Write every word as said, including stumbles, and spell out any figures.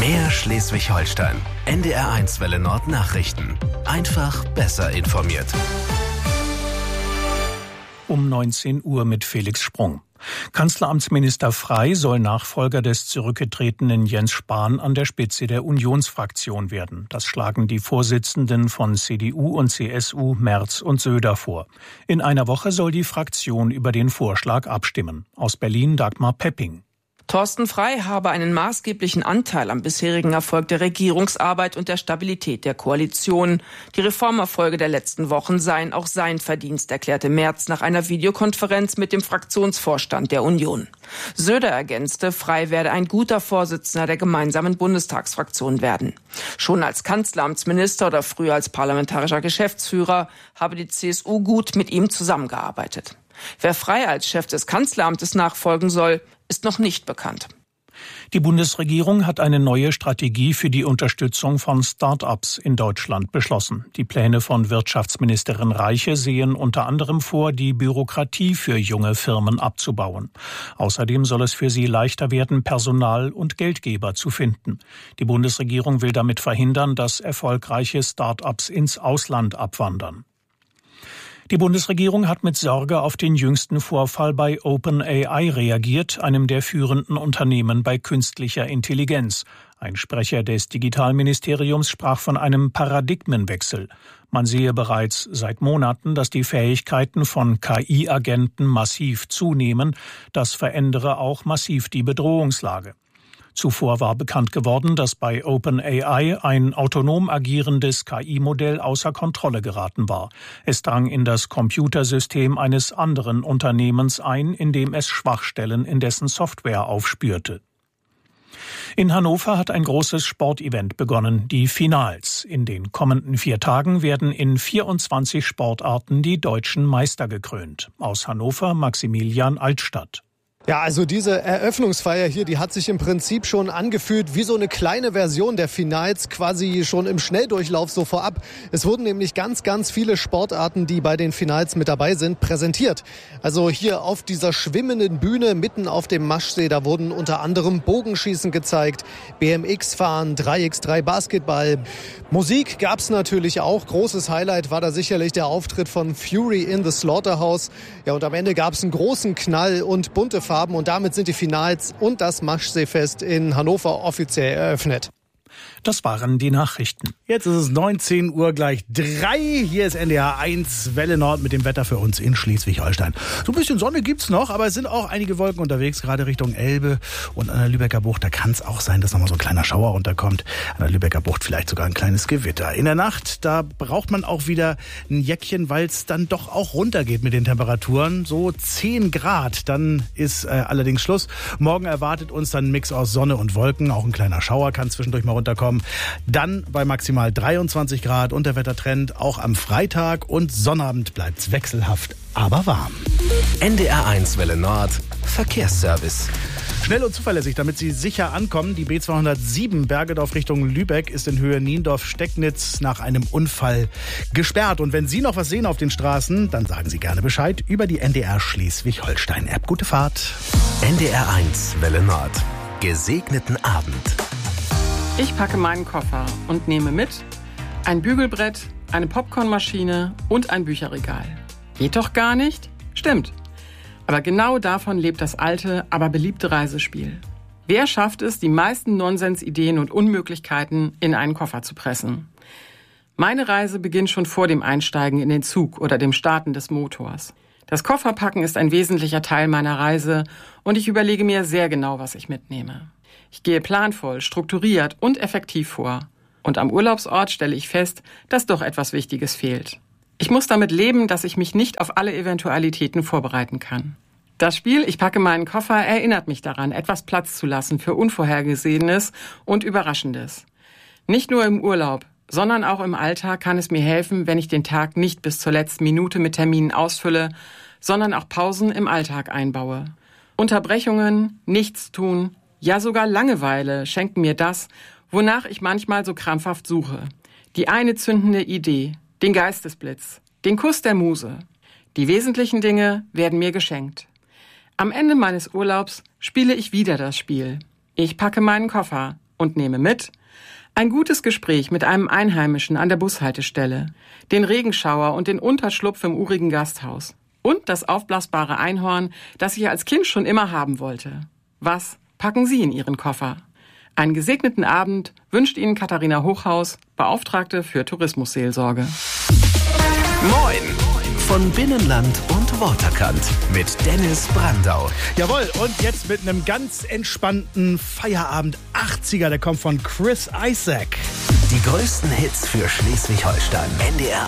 Mehr Schleswig-Holstein. N D R eins Welle Nord Nachrichten. Einfach besser informiert. Um neunzehn Uhr mit Felix Sprung. Kanzleramtsminister Frey soll Nachfolger des zurückgetretenen Jens Spahn an der Spitze der Unionsfraktion werden. Das schlagen die Vorsitzenden von C D U und C S U, Merz und Söder, vor. In einer Woche soll die Fraktion über den Vorschlag abstimmen. Aus Berlin Dagmar Pepping. Thorsten Frey habe einen maßgeblichen Anteil am bisherigen Erfolg der Regierungsarbeit und der Stabilität der Koalition. Die Reformerfolge der letzten Wochen seien auch sein Verdienst, erklärte Merz nach einer Videokonferenz mit dem Fraktionsvorstand der Union. Söder ergänzte, Frey werde ein guter Vorsitzender der gemeinsamen Bundestagsfraktion werden. Schon als Kanzleramtsminister oder früher als parlamentarischer Geschäftsführer habe die C S U gut mit ihm zusammengearbeitet. Wer Frey als Chef des Kanzleramtes nachfolgen soll, ist noch nicht bekannt. Die Bundesregierung hat eine neue Strategie für die Unterstützung von Start-ups in Deutschland beschlossen. Die Pläne von Wirtschaftsministerin Reiche sehen unter anderem vor, die Bürokratie für junge Firmen abzubauen. Außerdem soll es für sie leichter werden, Personal und Geldgeber zu finden. Die Bundesregierung will damit verhindern, dass erfolgreiche Start-ups ins Ausland abwandern. Die Bundesregierung hat mit Sorge auf den jüngsten Vorfall bei OpenAI reagiert, einem der führenden Unternehmen bei künstlicher Intelligenz. Ein Sprecher des Digitalministeriums sprach von einem Paradigmenwechsel. Man sehe bereits seit Monaten, dass die Fähigkeiten von K I-Agenten massiv zunehmen. Das verändere auch massiv die Bedrohungslage. Zuvor war bekannt geworden, dass bei OpenAI ein autonom agierendes K I-Modell außer Kontrolle geraten war. Es drang in das Computersystem eines anderen Unternehmens ein, in dem es Schwachstellen in dessen Software aufspürte. In Hannover hat ein großes Sportevent begonnen, die Finals. In den kommenden vier Tagen werden in vierundzwanzig Sportarten die deutschen Meister gekrönt. Aus Hannover Maximilian Altstadt. Ja, also diese Eröffnungsfeier hier, die hat sich im Prinzip schon angefühlt wie so eine kleine Version der Finals, quasi schon im Schnelldurchlauf so vorab. Es wurden nämlich ganz, ganz viele Sportarten, die bei den Finals mit dabei sind, präsentiert. Also hier auf dieser schwimmenden Bühne mitten auf dem Maschsee, da wurden unter anderem Bogenschießen gezeigt, B M X-Fahren, drei gegen drei Basketball. Musik gab's natürlich auch. Großes Highlight war da sicherlich der Auftritt von Fury in the Slaughterhouse. Ja, und am Ende gab's einen großen Knall und bunte Farben. Und damit sind die Finals und das Maschseefest in Hannover offiziell eröffnet. Das waren die Nachrichten. Jetzt ist es neunzehn Uhr gleich drei. Hier ist N D R eins Welle Nord mit dem Wetter für uns in Schleswig-Holstein. So ein bisschen Sonne gibt's noch, aber es sind auch einige Wolken unterwegs, gerade Richtung Elbe und an der Lübecker Bucht. Da kann es auch sein, dass nochmal so ein kleiner Schauer runterkommt. An der Lübecker Bucht vielleicht sogar ein kleines Gewitter. In der Nacht, da braucht man auch wieder ein Jäckchen, weil es dann doch auch runtergeht mit den Temperaturen. So zehn Grad, dann ist äh, allerdings Schluss. Morgen erwartet uns dann ein Mix aus Sonne und Wolken. Auch ein kleiner Schauer kann zwischendurch mal runterkommen. Dann bei maximal dreiundzwanzig Grad und der Wettertrend auch am Freitag und Sonnabend bleibt's wechselhaft, aber warm. N D R eins Welle Nord Verkehrsservice. Schnell und zuverlässig, damit Sie sicher ankommen. Die B zweihundertsieben Bergedorf Richtung Lübeck ist in Höhe Niendorf-Stecknitz nach einem Unfall gesperrt. Und wenn Sie noch was sehen auf den Straßen, dann sagen Sie gerne Bescheid über die N D R Schleswig-Holstein-App. Gute Fahrt. N D R eins Welle Nord. Gesegneten Abend. Ich packe meinen Koffer und nehme mit ein Bügelbrett, eine Popcornmaschine und ein Bücherregal. Geht doch gar nicht? Stimmt. Aber genau davon lebt das alte, aber beliebte Reisespiel. Wer schafft es, die meisten Nonsensideen und Unmöglichkeiten in einen Koffer zu pressen? Meine Reise beginnt schon vor dem Einsteigen in den Zug oder dem Starten des Motors. Das Kofferpacken ist ein wesentlicher Teil meiner Reise und ich überlege mir sehr genau, was ich mitnehme. Ich gehe planvoll, strukturiert und effektiv vor. Und am Urlaubsort stelle ich fest, dass doch etwas Wichtiges fehlt. Ich muss damit leben, dass ich mich nicht auf alle Eventualitäten vorbereiten kann. Das Spiel Ich packe meinen Koffer erinnert mich daran, etwas Platz zu lassen für Unvorhergesehenes und Überraschendes. Nicht nur im Urlaub, sondern auch im Alltag kann es mir helfen, wenn ich den Tag nicht bis zur letzten Minute mit Terminen ausfülle, sondern auch Pausen im Alltag einbaue. Unterbrechungen, Nichtstun, ja sogar Langeweile schenken mir das, wonach ich manchmal so krampfhaft suche. Die eine zündende Idee, den Geistesblitz, den Kuss der Muse. Die wesentlichen Dinge werden mir geschenkt. Am Ende meines Urlaubs spiele ich wieder das Spiel. Ich packe meinen Koffer und nehme mit ein gutes Gespräch mit einem Einheimischen an der Bushaltestelle, den Regenschauer und den Unterschlupf im urigen Gasthaus und das aufblasbare Einhorn, das ich als Kind schon immer haben wollte. Was packen Sie in Ihren Koffer? Einen gesegneten Abend wünscht Ihnen Katharina Hochhaus, Beauftragte für Tourismusseelsorge. Moin von Binnenland und Waterkant mit Dennis Brandau. Jawohl, und jetzt mit einem ganz entspannten Feierabend achtziger, der kommt von Chris Isaak. Die größten Hits für Schleswig-Holstein. N D R